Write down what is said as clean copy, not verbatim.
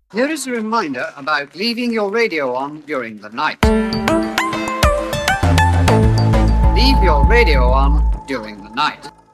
Here is a reminder about leaving your radio on during the night. Leave your radio on during the night.